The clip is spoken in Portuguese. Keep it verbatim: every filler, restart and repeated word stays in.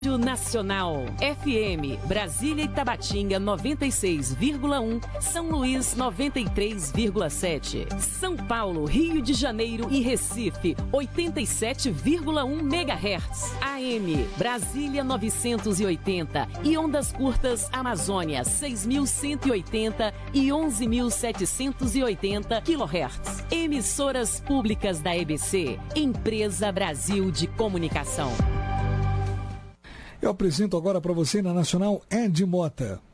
Nacional, F M, Brasília e Tabatinga noventa e seis vírgula um, São Luís noventa e três vírgula sete, São Paulo, Rio de Janeiro e Recife oitenta e sete vírgula um megahertz, A M, Brasília novecentos e oitenta e ondas curtas Amazônia seis mil cento e oitenta e onze mil setecentos e oitenta quilohertz. Emissoras públicas da E B C, Empresa Brasil de Comunicação. Eu apresento agora para você na Nacional Ed Mota.